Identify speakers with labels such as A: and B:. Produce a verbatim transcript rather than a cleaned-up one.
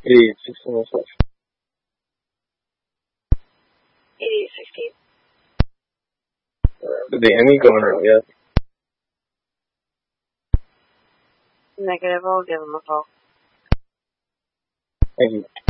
A: eighty-eight sixteen is what?
B: eighty-eight sixteen.
A: Uh, did the Emmy going around yet?
B: Negative, I'll give him a call.
A: Thank you.